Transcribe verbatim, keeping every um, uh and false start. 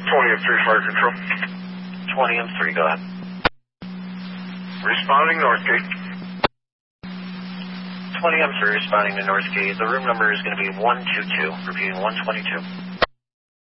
twenty M three, fire control. twenty M three, go ahead. Responding Northgate. twenty M three responding to Northgate. The room number is going to be one two two. Repeating one twenty-two.